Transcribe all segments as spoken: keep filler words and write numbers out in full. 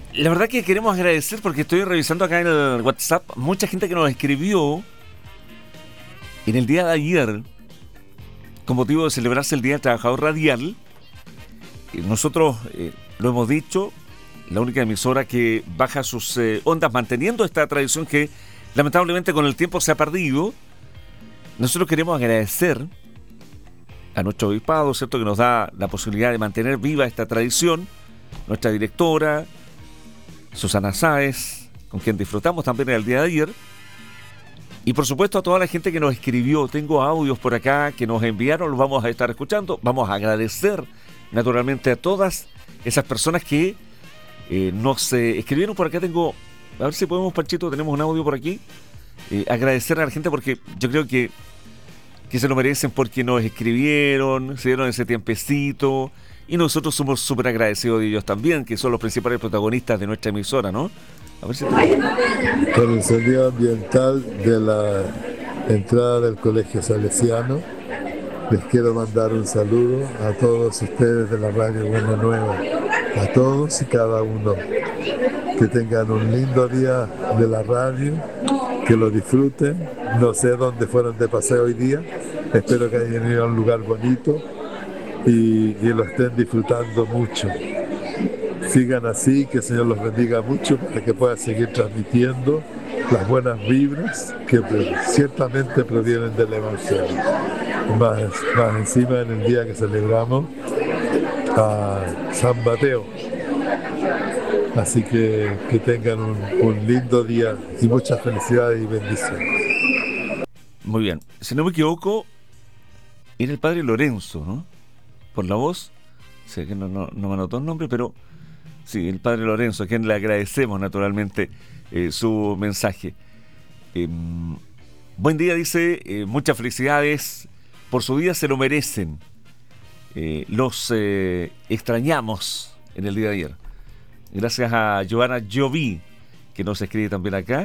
La verdad que queremos agradecer porque estoy revisando acá en el WhatsApp mucha gente que nos escribió en el día de ayer con motivo de celebrarse el Día del Trabajador Radial. Nosotros eh, lo hemos dicho, la única emisora que baja sus eh, ondas manteniendo esta tradición que lamentablemente con el tiempo se ha perdido. Nosotros queremos agradecer a nuestro obispado, ¿cierto?, que nos da la posibilidad de mantener viva esta tradición, nuestra directora Susana Sáez, con quien disfrutamos también el día de ayer, y por supuesto a toda la gente que nos escribió. Tengo audios por acá que nos enviaron, los vamos a estar escuchando. Vamos a agradecer naturalmente a todas esas personas que eh, nos eh, escribieron por acá. Tengo, a ver si podemos, Panchito, tenemos un audio por aquí. Eh, agradecer a la gente porque yo creo que que se lo merecen, porque nos escribieron, se dieron ese tiempecito, y nosotros somos súper agradecidos de ellos también, que son los principales protagonistas de nuestra emisora, ¿no? A ver si te... Por el sonido ambiental de la entrada del Colegio Salesiano, les quiero mandar un saludo a todos ustedes de la Radio Buena Nueva, a todos y cada uno. Que tengan un lindo día de la radio, que lo disfruten. No sé dónde fueron de paseo hoy día, espero que hayan ido a un lugar bonito y que lo estén disfrutando mucho. Sigan así, que el Señor los bendiga mucho para que puedan seguir transmitiendo las buenas vibras que ciertamente provienen del Evangelio. Más, más encima en el día que celebramos a San Mateo. Así que que tengan un, un lindo día y muchas felicidades y bendiciones. Muy bien, si no me equivoco, era el padre Lorenzo, ¿no? Por la voz, sé que no, no, no me anotó el nombre, pero sí, el padre Lorenzo, a quien le agradecemos naturalmente eh, su mensaje. Eh, buen día, dice, eh, muchas felicidades por su día, se lo merecen. Eh, los eh, extrañamos en el día de ayer. Gracias a Joana Joví, que nos escribe también acá.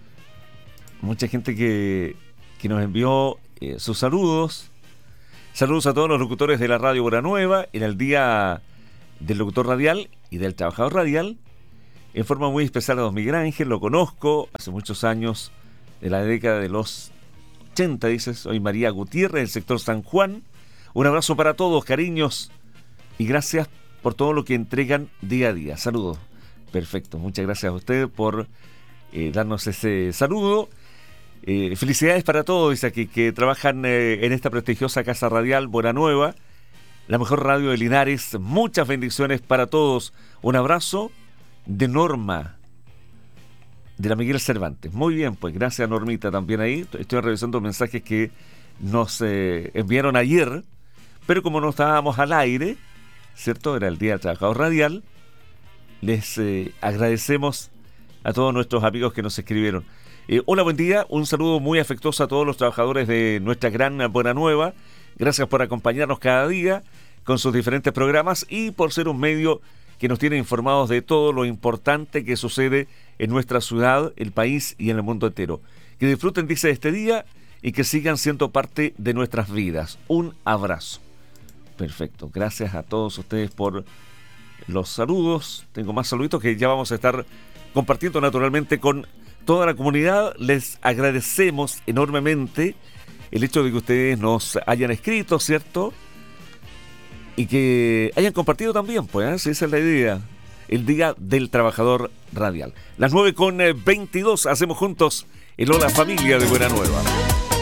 Mucha gente que, que nos envió eh, sus saludos. Saludos a todos los locutores de la Radio Buena Nueva en el Día del Locutor Radial y del Trabajador Radial. En forma muy especial a don Miguel Ángel, lo conozco hace muchos años, de la década de los ochenta, dice. Soy María Gutiérrez, del sector San Juan. Un abrazo para todos, cariños, y gracias por todo lo que entregan día a día. Saludos. Perfecto, muchas gracias a usted por eh, darnos ese saludo. Eh, felicidades para todos, dice aquí, que trabajan eh, en esta prestigiosa casa radial Buena Nueva, la mejor radio de Linares. Muchas bendiciones para todos. Un abrazo de Norma, de la Miguel Cervantes. Muy bien, pues gracias, Normita, también ahí. Estoy revisando mensajes que nos eh, enviaron ayer, pero como no estábamos al aire, ¿cierto? Era el Día del Trabajador Radial. Les eh, agradecemos a todos nuestros amigos que nos escribieron. Eh, hola, buen día. Un saludo muy afectuoso a todos los trabajadores de nuestra gran Buena Nueva. Gracias por acompañarnos cada día con sus diferentes programas y por ser un medio que nos tiene informados de todo lo importante que sucede en nuestra ciudad, el país y en el mundo entero. Que disfruten, dice, este día y que sigan siendo parte de nuestras vidas. Un abrazo. Perfecto, gracias a todos ustedes por los saludos. Tengo más saluditos que ya vamos a estar compartiendo naturalmente con toda la comunidad. Les agradecemos enormemente el hecho de que ustedes nos hayan escrito, ¿cierto? Y que hayan compartido también, pues, ¿eh? Esa es la idea. El Día del Trabajador Radial. Las nueve con veintidós, hacemos juntos el Hola Familia de Buena Nueva.